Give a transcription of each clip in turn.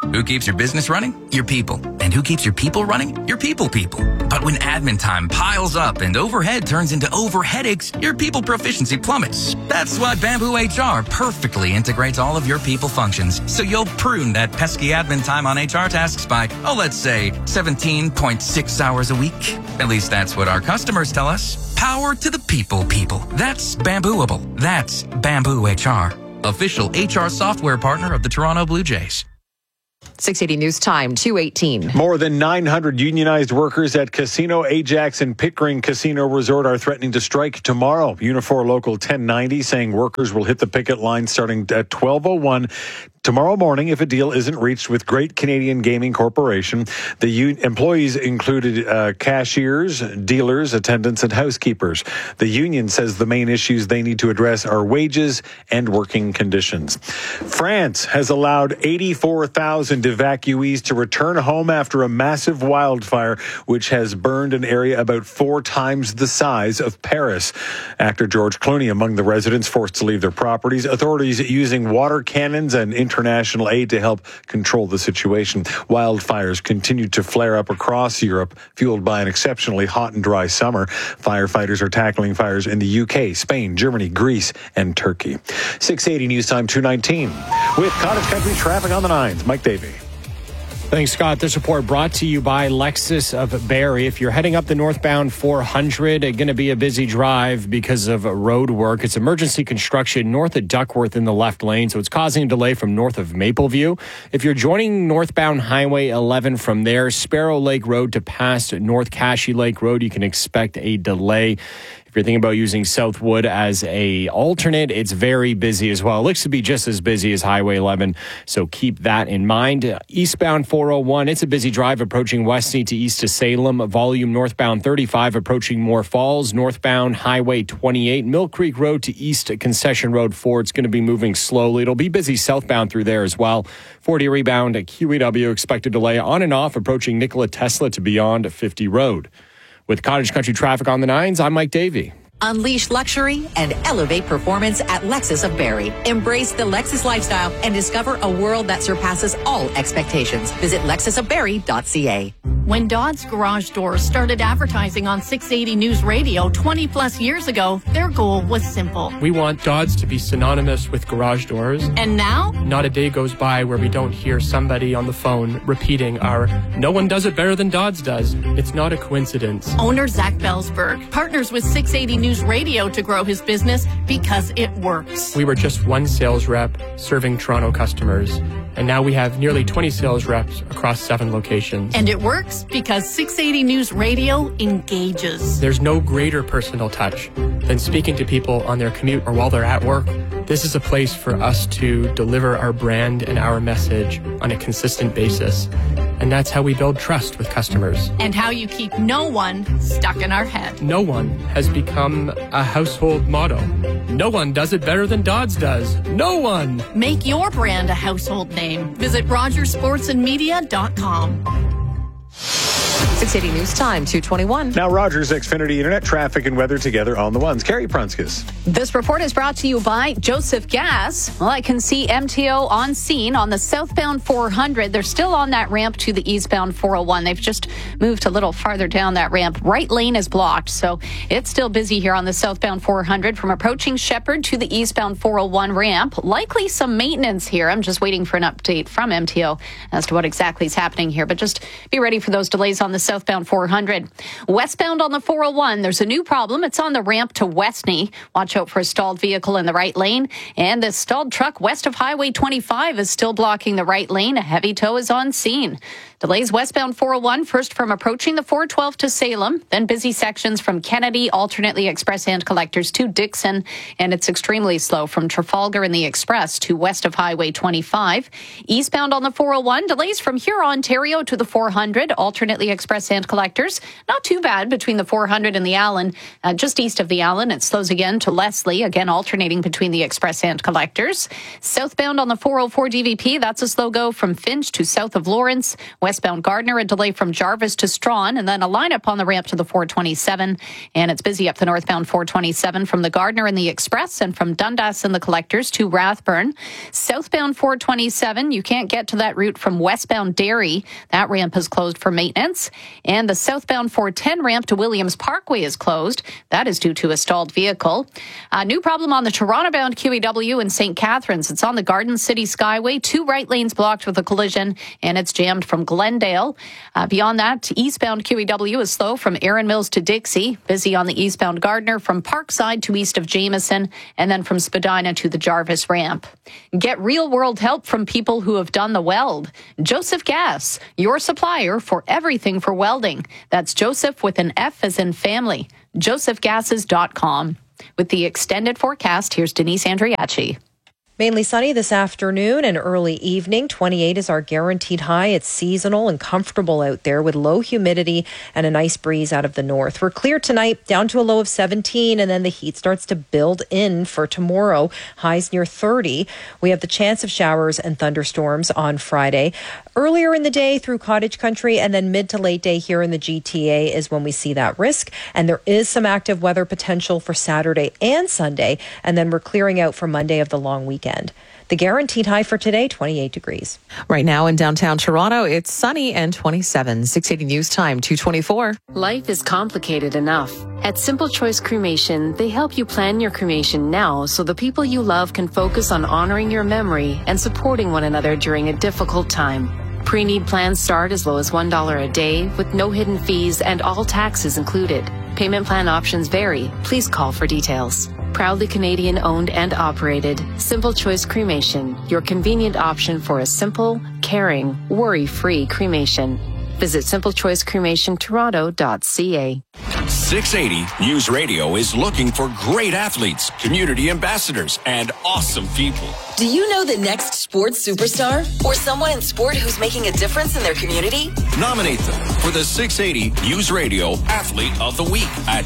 Who keeps your business running? Your people. And who keeps your people running? Your people. But when admin time piles up and overhead turns into overheadaches, your people proficiency plummets. That's why Bamboo HR perfectly integrates all of your people functions, so you'll prune that pesky admin time on HR tasks by, let's say 17.6 hours a week. At least that's what our customers tell us. Power to the people. That's Bambooable. That's Bamboo HR. Official HR software partner of the Toronto Blue Jays. 680 News Time, 2:18. More than 900 unionized workers at Casino Ajax and Pickering Casino Resort are threatening to strike tomorrow. Unifor Local 1090 saying workers will hit the picket line starting at 12:01 tomorrow morning if a deal isn't reached with Great Canadian Gaming Corporation. The employees included cashiers, dealers, attendants, and housekeepers. The union says the main issues they need to address are wages and working conditions. France has allowed 84,000 evacuees to return home after a massive wildfire, which has burned an area about 4 times the size of Paris. Actor George Clooney among the residents forced to leave their properties. Authorities using water cannons and international aid to help control the situation. Wildfires continue to flare up across Europe, fueled by an exceptionally hot and dry summer. Firefighters are tackling fires in the UK, Spain, Germany, Greece, and Turkey. 680 News Time 2:19. With Cottage Country traffic on the 9s, Mike Davey. Thanks, Scott. This report brought to you by Lexus of Barrie. If you're heading up the northbound 400, it's going to be a busy drive because of road work. It's emergency construction north of Duckworth in the left lane, so it's causing a delay from north of Mapleview. If you're joining northbound Highway 11 from there, Sparrow Lake Road to past North Cashy Lake Road, you can expect a delay. If you're thinking about using Southwood as a alternate, it's very busy as well. It looks to be just as busy as Highway 11, so keep that in mind. Eastbound 401, it's a busy drive approaching Westney to east to Salem. Volume northbound 35 approaching Moore Falls. Northbound Highway 28, Mill Creek Road to east to Concession Road 4. It's going to be moving slowly. It'll be busy southbound through there as well. 40 rebound at QEW, expected delay on and off approaching Nikola Tesla to beyond 50 Road. With Cottage Country traffic on the 9s, I'm Mike Davey. Unleash luxury and elevate performance at Lexus of Barrie. Embrace the Lexus lifestyle and discover a world that surpasses all expectations. Visit lexusofbarrie.ca. When Dodds Garage Doors started advertising on 680 News Radio 20 plus years ago, their goal was simple. We want Dodds to be synonymous with garage doors. And now? Not a day goes by where we don't hear somebody on the phone repeating our "no one does it better than Dodds does." It's not a coincidence. Owner Zach Belsberg partners with 680 News Radio to grow his business because it works. We were just one sales rep serving Toronto customers, and now we have nearly 20 sales reps across 7 locations. And it works because 680 News Radio engages. There's no greater personal touch than speaking to people on their commute or while they're at work. This is a place for us to deliver our brand and our message on a consistent basis. And that's how we build trust with customers. And how you keep no one stuck in our head. No one has become a household motto. No one does it better than Dodds does. No one. Make your brand a household name. Visit RogersSportsandMedia.com. 680 News Time, 2:21. Now Rogers Xfinity Internet traffic and weather together on the ones. Carrie Prunskis. This report is brought to you by Joseph Gas. Well, I can see MTO on scene on the southbound 400. They're still on that ramp to the eastbound 401. They've just moved a little farther down that ramp. Right lane is blocked, so it's still busy here on the southbound 400 from approaching Shepherd to the eastbound 401 ramp. Likely some maintenance here. I'm just waiting for an update from MTO as to what exactly is happening here, but just be ready for those delays on the southbound 400. Westbound on the 401, there's a new problem. It's on the ramp to Westney. Watch out for a stalled vehicle in the right lane. And the stalled truck west of Highway 25 is still blocking the right lane. A heavy tow is on scene. Delays westbound 401, first from approaching the 412 to Salem, then busy sections from Kennedy, alternately express and collectors to Dixon, and it's extremely slow from Trafalgar and the Express to west of Highway 25. Eastbound on the 401, delays from Huron, Ontario to the 400, alternately express Express and Collectors. Not too bad between the 400 and the Allen. Just east of the Allen, it slows again to Leslie, again alternating between the Express and Collectors. Southbound on the 404 DVP, that's a slow go from Finch to south of Lawrence. Westbound Gardner, a delay from Jarvis to Strawn, and then a lineup on the ramp to the 427. And it's busy up the northbound 427 from the Gardner and the Express, and from Dundas and the Collectors to Rathburn. Southbound 427, you can't get to that route from westbound Derry. That ramp is closed for maintenance. And the southbound 410 ramp to Williams Parkway is closed. That is due to a stalled vehicle. A new problem on the Toronto-bound QEW in St. Catharines. It's on the Garden City Skyway. 2 right lanes blocked with a collision, and it's jammed from Glendale. Beyond that, eastbound QEW is slow from Erin Mills to Dixie. Busy on the eastbound Gardner from Parkside to east of Jameson, and then from Spadina to the Jarvis ramp. Get real-world help from people who have done the weld. Joseph Gas, your supplier for everything for welding. That's Joseph with an F as in family. josephgases.com. With the extended forecast, here's Denise Andriachi. Mainly sunny this afternoon and early evening. 28 is our guaranteed high. It's seasonal and comfortable out there with low humidity and a nice breeze out of the north. We're clear tonight, down to a low of 17, and then the heat starts to build in for tomorrow. Highs near 30. We have the chance of showers and thunderstorms on Friday. Earlier in the day through cottage country, and then mid to late day here in the GTA is when we see that risk. And there is some active weather potential for Saturday and Sunday. And then we're clearing out for Monday of the long weekend. The guaranteed high for today, 28 degrees. Right now in downtown Toronto, it's sunny and 27. 680 News Time, 2:24. Life is complicated enough. At Simple Choice Cremation, they help you plan your cremation now so the people you love can focus on honoring your memory and supporting one another during a difficult time. Pre-need plans start as low as $1 a day with no hidden fees and all taxes included. Payment plan options vary. Please call for details. Proudly Canadian owned and operated, Simple Choice Cremation, your convenient option for a simple, caring, worry-free cremation. Visit simplechoicecremationtoronto.ca. 680 News Radio is looking for great athletes, community ambassadors, and awesome people. Do you know the next sports superstar? Or someone in sport who's making a difference in their community? Nominate them for the 680 News Radio Athlete of the Week at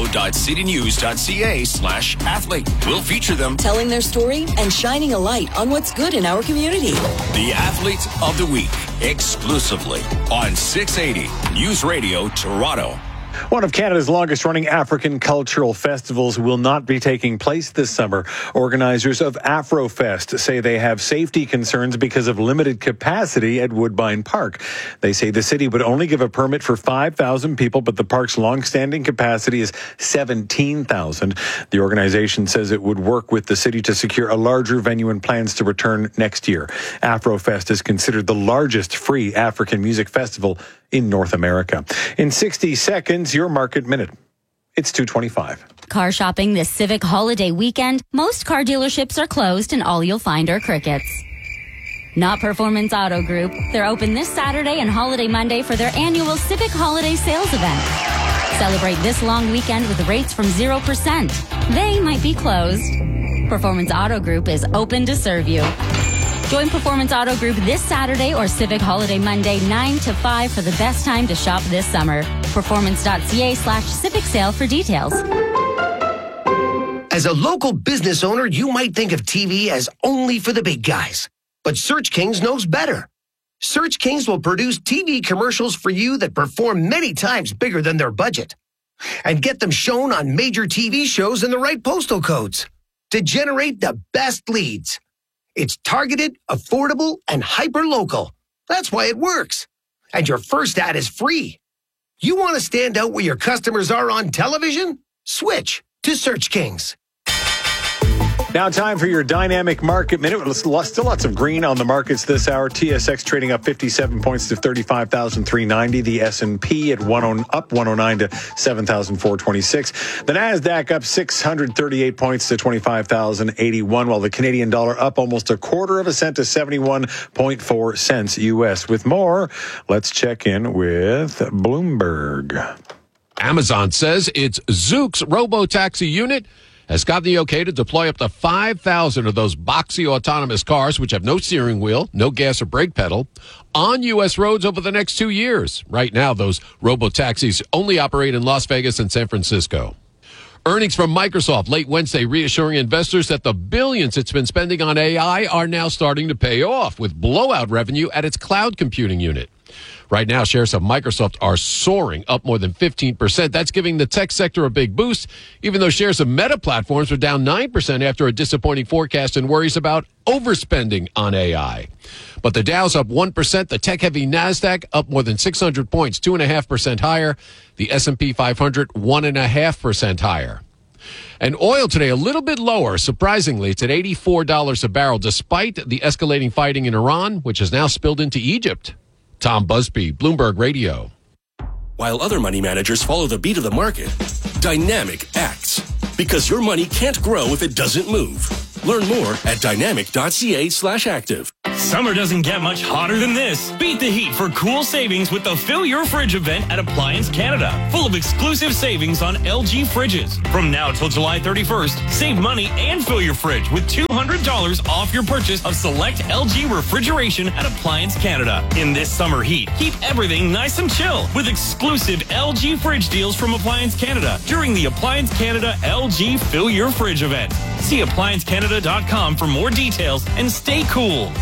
toronto.citynews.ca/athlete. We'll feature them telling their story and shining a light on what's good in our community. The Athlete of the Week, exclusively on 680 News Radio Toronto. One of Canada's longest-running African cultural festivals will not be taking place this summer. Organizers of Afrofest say they have safety concerns because of limited capacity at Woodbine Park. They say the city would only give a permit for 5,000 people, but the park's long-standing capacity is 17,000. The organization says it would work with the city to secure a larger venue and plans to return next year. Afrofest is considered the largest free African music festival in North America. In 60 seconds, your Market Minute. It's 2:25. Car shopping this Civic holiday weekend. Most car dealerships are closed and all you'll find are crickets. Not Performance Auto Group. They're open this Saturday and Holiday Monday for their annual Civic Holiday Sales event. Celebrate this long weekend with rates from 0%. They might be closed. Performance Auto Group is open to serve you. Join Performance Auto Group this Saturday or Civic Holiday Monday 9 to 5 for the best time to shop this summer. Performance.ca/Civic Sale for details. As a local business owner, you might think of TV as only for the big guys. But Search Kings knows better. Search Kings will produce TV commercials for you that perform many times bigger than their budget. And get them shown on major TV shows in the right postal codes to generate the best leads. It's targeted, affordable, and hyper-local. That's why it works. And your first ad is free. You want to stand out where your customers are on television? Switch to Search Kings. Now time for your Dynamic Market Minute. Still lots of green on the markets this hour. TSX trading up 57 points to 35,390. The S&P at up 109 to 7,426. The NASDAQ up 638 points to 25,081, while the Canadian dollar up almost a quarter of a cent to 71.4 cents U.S. With more, let's check in with Bloomberg. Amazon says its Zoox robo-taxi unit has gotten the okay to deploy up to 5,000 of those boxy autonomous cars, which have no steering wheel, no gas or brake pedal, on U.S. roads over the next 2 years. Right now, those robo-taxis only operate in Las Vegas and San Francisco. Earnings from Microsoft late Wednesday reassuring investors that the billions it's been spending on AI are now starting to pay off with blowout revenue at its cloud computing unit. Right now, shares of Microsoft are soaring, up more than 15%. That's giving the tech sector a big boost, even though shares of Meta platforms were down 9% after a disappointing forecast and worries about overspending on AI. But the Dow's up 1%, the tech-heavy NASDAQ up more than 600 points, 2.5% higher. The S&P 500, 1.5% higher. And oil today a little bit lower. Surprisingly, it's at $84 a barrel, despite the escalating fighting in Iran, which has now spilled into Egypt. Tom Busby, Bloomberg Radio. While other money managers follow the beat of the market, Dynamic acts. Because your money can't grow if it doesn't move. Learn more at dynamic.ca/active. Summer doesn't get much hotter than this. Beat the heat for cool savings with the Fill Your Fridge event at Appliance Canada. Full of exclusive savings on LG fridges. From now till July 31st, save money and fill your fridge with $200 off your purchase of select LG refrigeration at Appliance Canada. In this summer heat, keep everything nice and chill with exclusive LG fridge deals from Appliance Canada during the Appliance Canada LG Fill Your Fridge event. See ApplianceCanada.com for more details and stay cool.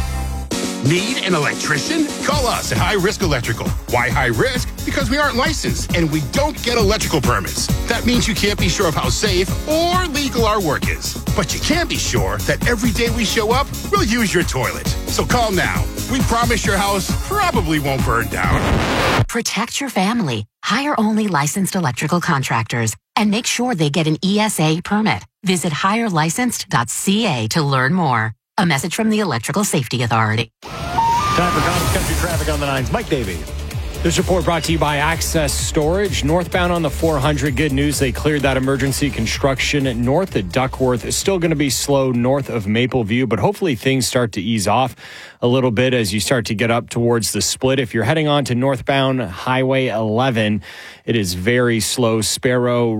Need an electrician? Call us at High Risk Electrical. Why high risk? Because we aren't licensed and we don't get electrical permits. That means you can't be sure of how safe or legal our work is. But you can be sure that every day we show up, we'll use your toilet. So call now. We promise your house probably won't burn down. Protect your family. Hire only licensed electrical contractors and make sure they get an ESA permit. Visit hirelicensed.ca to learn more. A message from the Electrical Safety Authority. Time for Common Country traffic on the 9s. Mike Davey. This report brought to you by Access Storage. Northbound on the 400, good news. They cleared that emergency construction north at Duckworth. It's still going to be slow north of Mapleview, but hopefully things start to ease off a little bit as you start to get up towards the split. If you're heading on to northbound Highway 11, it is very slow. Sparrow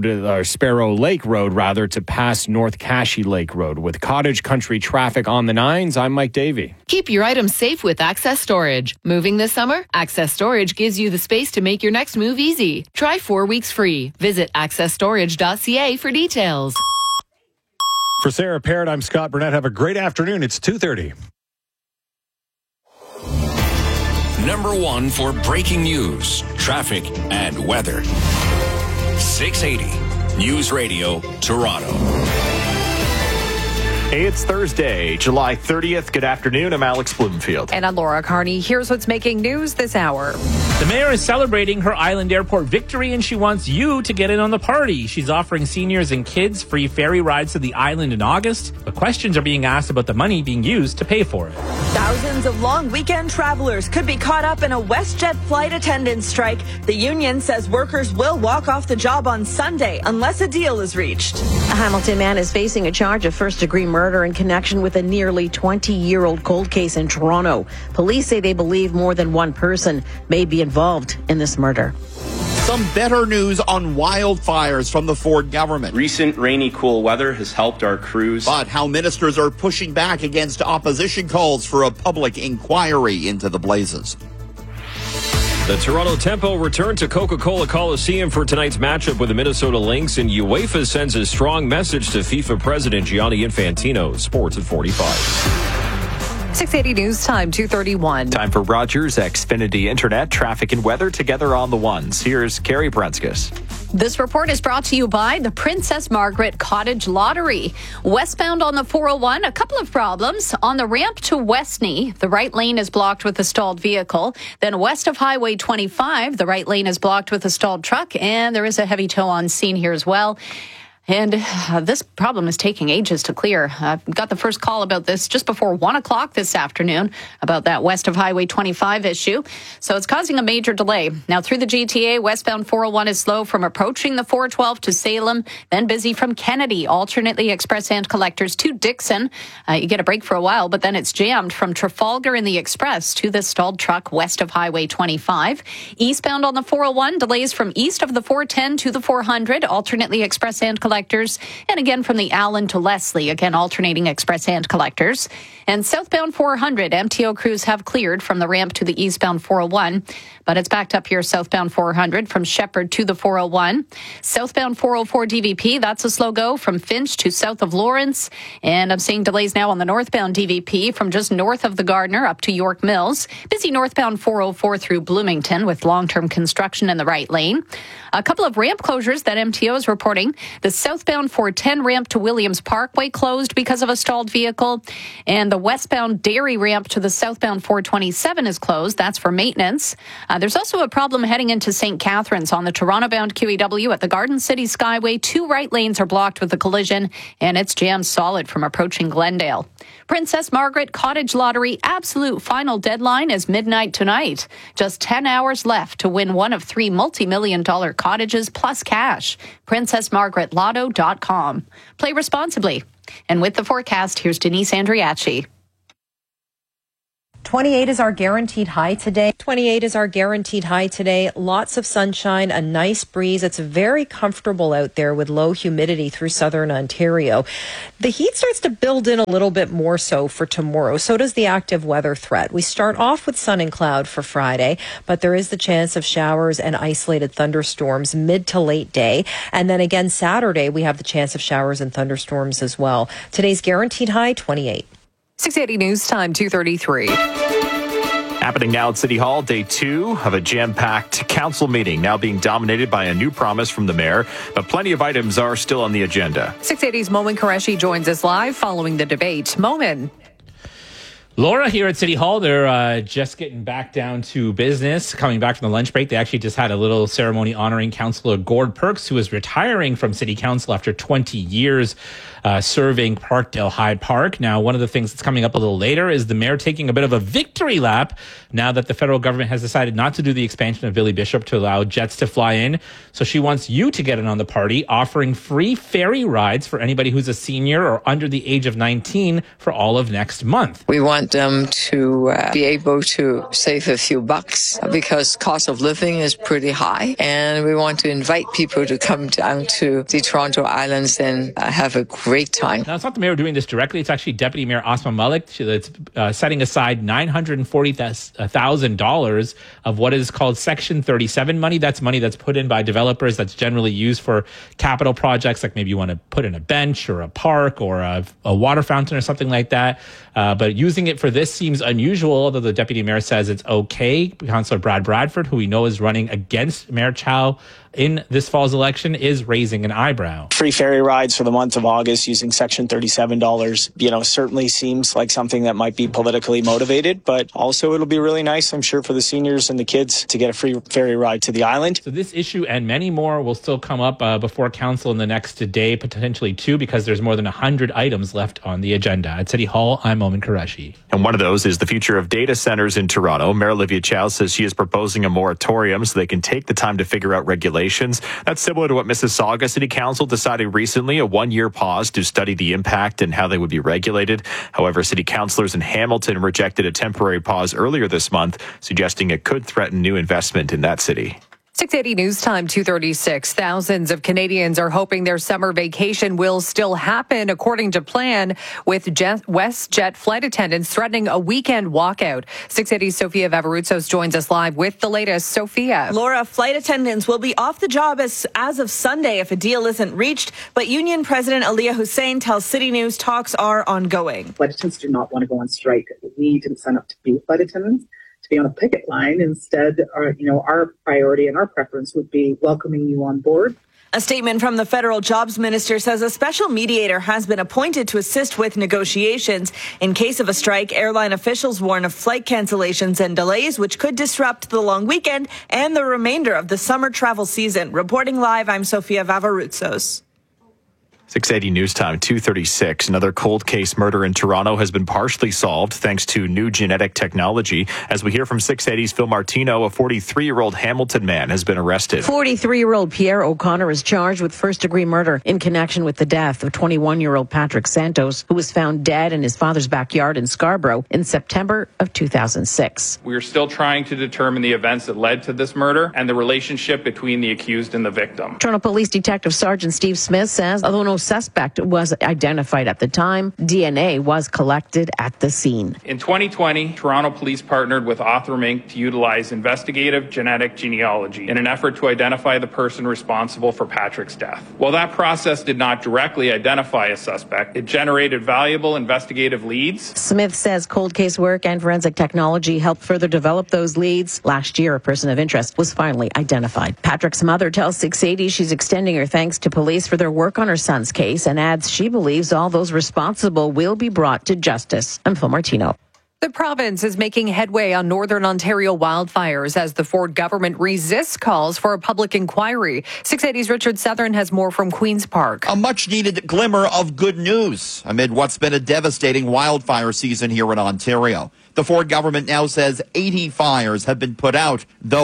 Lake Road, rather, to pass North Cashy Lake Road. With Cottage Country traffic on the 9s, I'm Mike Davey. Keep your items safe with Access Storage. Moving this summer? Access Storage gives you the space to make your next move easy. Try 4 weeks free. Visit accessstorage.ca for details. For Sarah Parrott, I'm Scott Burnett. Have a great afternoon. It's 2:30. Number one for breaking news, traffic, and weather. 680 News Radio, Toronto. Hey, it's Thursday, July 30th. Good afternoon. I'm Alex Bloomfield. And I'm Laura Carney. Here's what's making news this hour. The mayor is celebrating her Island Airport victory, and she wants you to get in on the party. She's offering seniors and kids free ferry rides to the island in August, but questions are being asked about the money being used to pay for it. Thousands of long weekend travelers could be caught up in a WestJet flight attendants strike. The union says workers will walk off the job on Sunday unless a deal is reached. A Hamilton man is facing a charge of first-degree murder in connection with a nearly 20-year-old cold case in Toronto. Police say they believe more than one person may be involved in this murder. Some better news on wildfires from the Ford government. Recent rainy, cool weather has helped our crews. But how ministers are pushing back against opposition calls for a public inquiry into the blazes. The Toronto Tempo return to Coca-Cola Coliseum for tonight's matchup with the Minnesota Lynx, and UEFA sends a strong message to FIFA President Gianni Infantino. Sports at 45. 680 News Time, 2:31. Time for Rogers Xfinity Internet, traffic and weather together on the ones. Here's Carrie Brenskus. This report is brought to you by the Princess Margaret Cottage Lottery. Westbound on the 401, a couple of problems. On the ramp to Westney, the right lane is blocked with a stalled vehicle. Then west of Highway 25, the right lane is blocked with a stalled truck, and there is a heavy tow on scene here as well. And this problem is taking ages to clear. I've got the first call about this just before 1 o'clock this afternoon about that west of Highway 25 issue. So it's causing a major delay. Now through the GTA, westbound 401 is slow from approaching the 412 to Salem, then busy from Kennedy, alternately express and collectors to Dixon. You get a break for a while, but then it's jammed from Trafalgar in the express to the stalled truck west of Highway 25. Eastbound on the 401, delays from east of the 410 to the 400, alternately express and collectors collectors. And again from the Allen to Leslie, again alternating express and collectors. And southbound 400, MTO crews have cleared from the ramp to the eastbound 401. But it's backed up here southbound 400 from Shepherd to the 401. Southbound 404 DVP, that's a slow go from Finch to south of Lawrence. And I'm seeing delays now on the northbound DVP from just north of the Gardner up to York Mills. Busy northbound 404 through Bloomington with long-term construction in the right lane. A couple of ramp closures that MTO is reporting. The southbound 410 ramp to Williams Parkway closed because of a stalled vehicle. And the westbound Dairy ramp to the southbound 427 is closed. That's for maintenance. There's also a problem heading into St. Catharines on the Toronto-bound QEW at the Garden City Skyway. 2 right lanes are blocked with a collision, and it's jammed solid from approaching Glendale. Princess Margaret Cottage Lottery absolute final deadline is midnight tonight. Just 10 hours left to win one of 3 multi-million-dollar cottages plus cash. PrincessMargaretLotto.com. Play responsibly. And with the forecast, here's Denise Andriachi. 28 is our guaranteed high today. 28 is our guaranteed high today. Lots of sunshine, a nice breeze. It's very comfortable out there with low humidity through southern Ontario. The heat starts to build in a little bit more so for tomorrow. So does the active weather threat. We start off with sun and cloud for Friday, but there is the chance of showers and isolated thunderstorms mid to late day. And then again, Saturday, we have the chance of showers and thunderstorms as well. Today's guaranteed high, 28. 680 News Time, 2:33. Happening now at City Hall, day 2 of a jam-packed council meeting, now being dominated by a new promise from the mayor, but plenty of items are still on the agenda. 680's Momin Qureshi joins us live following the debate. Momin. Laura, here at City Hall, they're just getting back down to business, coming back from the lunch break. They actually just had a little ceremony honoring Councillor Gord Perks, who is retiring from City Council after 20 years serving Parkdale Hyde Park. Now, one of the things that's coming up a little later is the mayor taking a bit of a victory lap now that the federal government has decided not to do the expansion of Billy Bishop to allow jets to fly in. So she wants you to get in on the party, offering free ferry rides for anybody who's a senior or under the age of 19 for all of next month. We want them to be able to save a few bucks because cost of living is pretty high. And we want to invite people to come down to the Toronto Islands and have a great time. Now, it's not the mayor doing this directly. It's actually Deputy Mayor Asma Malik that's setting aside $940,000 of what is called Section 37 money. That's money that's put in by developers that's generally used for capital projects, like maybe you want to put in a bench or a park or a water fountain or something like that. But using it for this seems unusual, although the deputy mayor says it's okay. Councillor Brad Bradford, who we know is running against Mayor Chow in this fall's election, is raising an eyebrow. Free ferry rides for the month of August using Section 37 dollars, certainly seems like something that might be politically motivated, but also it'll be really nice, I'm sure, for the seniors and the kids to get a free ferry ride to the island. So this issue and many more will still come up before council in the next day, potentially 2, because there's more than 100 items left on the agenda. At City Hall, I'm Momin Qureshi. And one of those is the future of data centers in Toronto. Mayor Olivia Chow says she is proposing a moratorium so they can take the time to figure out regulations. That's similar to what Mississauga City Council decided recently, a 1-year pause to study the impact and how they would be regulated. However, city councillors in Hamilton rejected a temporary pause earlier this month, suggesting it could threaten new investment in that city. 680 News Time, 2:36. Thousands of Canadians are hoping their summer vacation will still happen according to plan, with WestJet flight attendants threatening a weekend walkout. 680's Sophia Vavarutsos joins us live with the latest. Sophia. Laura, flight attendants will be off the job as of Sunday if a deal isn't reached, but Union President Aliyah Hussein tells City News talks are ongoing. Flight attendants do not want to go on strike. We didn't sign up to be flight attendants, to be on a picket line. Instead, our priority and our preference would be welcoming you on board. A statement from the federal jobs minister says a special mediator has been appointed to assist with negotiations. In case of a strike, airline officials warn of flight cancellations and delays, which could disrupt the long weekend and the remainder of the summer travel season. Reporting live, I'm Sophia Vavarutsos. 680 News Time, 2:36. Another cold case murder in Toronto has been partially solved thanks to new genetic technology. As we hear from 680's Phil Martino, a 43-year-old Hamilton man has been arrested. 43-year-old Pierre O'Connor is charged with first-degree murder in connection with the death of 21-year-old Patrick Santos, who was found dead in his father's backyard in Scarborough in September of 2006. We are still trying to determine the events that led to this murder and the relationship between the accused and the victim. Toronto Police Detective Sergeant Steve Smith says, although no suspect was identified at the time, DNA was collected at the scene. In 2020, Toronto Police partnered with Othram Inc. to utilize investigative genetic genealogy in an effort to identify the person responsible for Patrick's death. While that process did not directly identify a suspect, it generated valuable investigative leads. Smith says cold case work and forensic technology helped further develop those leads. Last year, a person of interest was finally identified. Patrick's mother tells 680 she's extending her thanks to police for their work on her son's case and adds she believes all those responsible will be brought to justice. I'm Phil Martino. The province is making headway on Northern Ontario wildfires as the Ford government resists calls for a public inquiry. 680's Richard Southern has more from Queen's Park. A much-needed glimmer of good news amid what's been a devastating wildfire season here in Ontario. The Ford government now says 80 fires have been put out, though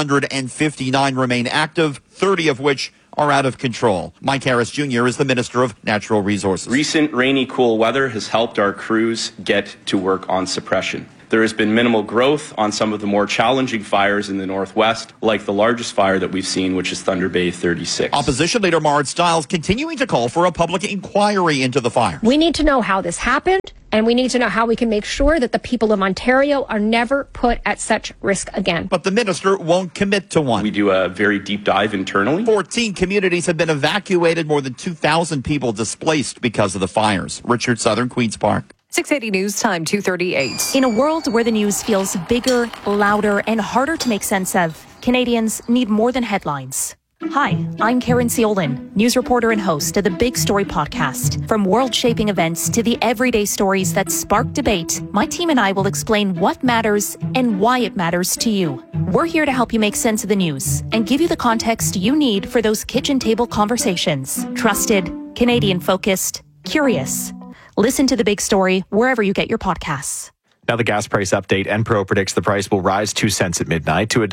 159 remain active, 30 of which are out of control. Mike Harris Jr. is the Minister of Natural Resources. Recent rainy, cool weather has helped our crews get to work on suppression. There has been minimal growth on some of the more challenging fires in the northwest, like the largest fire that we've seen, which is Thunder Bay 36. Opposition Leader Marit Stiles continuing to call for a public inquiry into the fire. We need to know how this happened, and we need to know how we can make sure that the people of Ontario are never put at such risk again. But the minister won't commit to one. We do a very deep dive internally. 14 communities have been evacuated, more than 2,000 people displaced because of the fires. Richard Southern, Queen's Park. 680 News Time, 2:38. In a world where the news feels bigger, louder, and harder to make sense of, Canadians need more than headlines. Hi, I'm Karen Ciolin, news reporter and host of the Big Story podcast. From world-shaping events to the everyday stories that spark debate, my team and I will explain what matters and why it matters to you. We're here to help you make sense of the news and give you the context you need for those kitchen table conversations. Trusted, Canadian-focused, curious. Listen to The Big Story wherever you get your podcasts. Now the gas price update. Enpro predicts the price will rise 2 cents at midnight to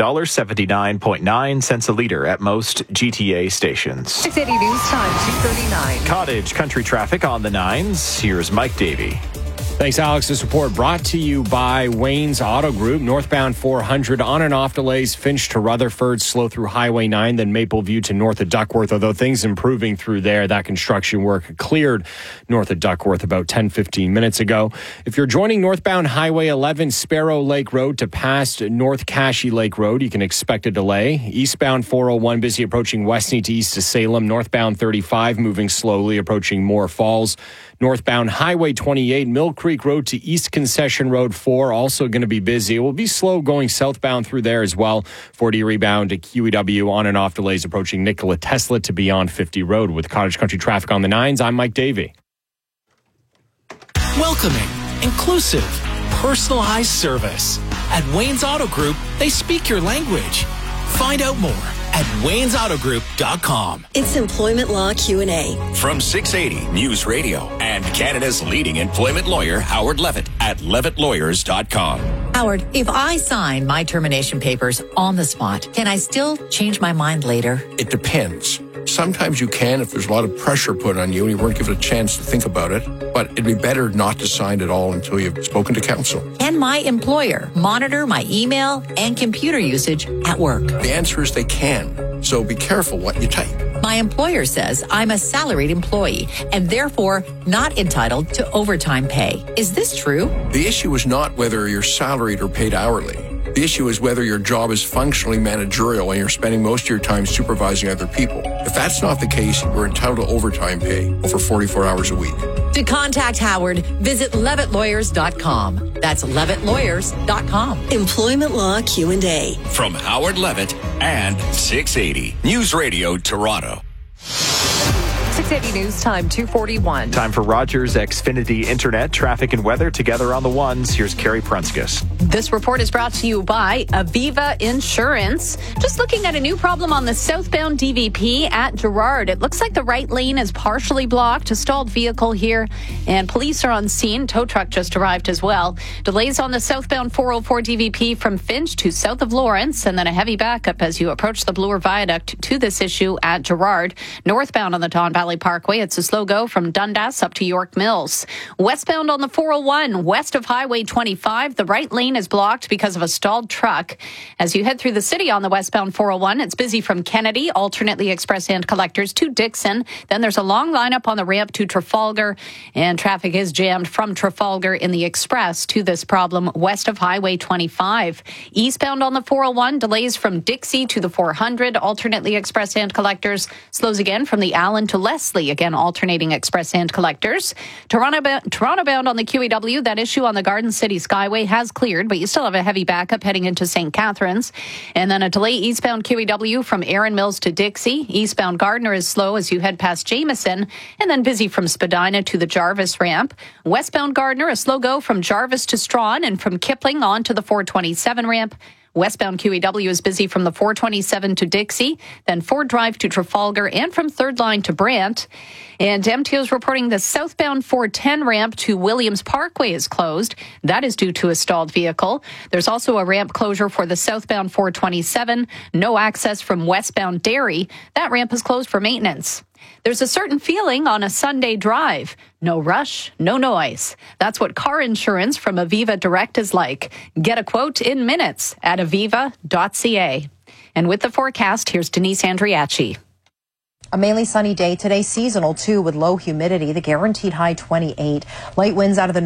$1.79.9 a litre at most GTA stations. 680 News Time, 2:39. Cottage country traffic on the 9s. Here's Mike Davey. Thanks, Alex. This report brought to you by Wayne's Auto Group. Northbound 400 on and off delays. Finch to Rutherford, slow through Highway 9, then Mapleview to north of Duckworth. Although things improving through there, that construction work cleared north of Duckworth about 10-15 minutes ago. If you're joining northbound Highway 11 Sparrow Lake Road to past North Cashy Lake Road, you can expect a delay. Eastbound 401 busy approaching Westney to east to Salem. Northbound 35 moving slowly approaching Moore Falls. Northbound Highway 28, Mill Creek Road to East Concession Road 4, also going to be busy. It will be slow going southbound through there as well. 40 rebound to QEW on and off delays approaching Nikola Tesla to beyond 50 Road. With Cottage Country traffic on the 9s, I'm Mike Davey. Welcoming, inclusive, personalized service. At Wayne's Auto Group, they speak your language. Find out more at waynesautogroup.com. It's Employment Law Q&A. From 680 News Radio and Canada's leading employment lawyer, Howard Levitt, at levittlawyers.com. Howard, if I sign my termination papers on the spot, can I still change my mind later? It depends. Sometimes you can if there's a lot of pressure put on you and you weren't given a chance to think about it. But it'd be better not to sign at all until you've spoken to counsel. Can my employer monitor my email and computer usage at work? The answer is they can. So be careful what you type. My employer says I'm a salaried employee and therefore not entitled to overtime pay. Is this true? The issue is not whether you're salaried or paid hourly. The issue is whether your job is functionally managerial and you're spending most of your time supervising other people. If that's not the case, you're entitled to overtime pay over 44 hours a week. To contact Howard, visit levittlawyers.com. That's levittlawyers.com. Employment Law Q&A. From Howard Levitt and 680 News Radio Toronto. 680 News Time, 2:41. Time for Rogers Xfinity Internet, traffic and weather together on the 1s. Here's Carrie Prunskis. This report is brought to you by Aviva Insurance. Just looking at a new problem on the southbound DVP at Gerrard. It looks like the right lane is partially blocked. A stalled vehicle here, and police are on scene. Tow truck just arrived as well. Delays on the southbound 404 DVP from Finch to south of Lawrence, and then a heavy backup as you approach the Bloor Viaduct to this issue at Gerrard. Northbound on the Don Valley Parkway, it's a slow go from Dundas up to York Mills. Westbound on the 401, west of Highway 25, the right lane is blocked because of a stalled truck. As you head through the city on the westbound 401, it's busy from Kennedy, alternately express and collectors to Dixon. Then there's a long lineup on the ramp to Trafalgar, and traffic is jammed from Trafalgar in the express to this problem west of Highway 25. Eastbound on the 401, delays from Dixie to the 400, alternately express and collectors. Slows again from the Allen to Leslie, again alternating express and collectors. Toronto bound on the QEW, that issue on the Garden City Skyway has cleared, but you still have a heavy backup heading into St. Catharines. And then a delay eastbound QEW from Erin Mills to Dixie. Eastbound Gardner is slow as you head past Jameson, and then busy from Spadina to the Jarvis ramp. Westbound Gardner, a slow go from Jarvis to Strawn and from Kipling on to the 427 ramp. Westbound QEW is busy from the 427 to Dixie, then Ford Drive to Trafalgar, and from Third Line to Brant. And MTO is reporting the southbound 410 ramp to Williams Parkway is closed. That is due to a stalled vehicle. There's also a ramp closure for the southbound 427. No access from westbound Derry. That ramp is closed for maintenance. There's a certain feeling on a Sunday drive. No rush, no noise. That's what car insurance from Aviva Direct is like. Get a quote in minutes at aviva.ca. And with the forecast, here's Denise Andriachi. A mainly sunny day today, seasonal too, with low humidity, the guaranteed high 28. Light winds out of the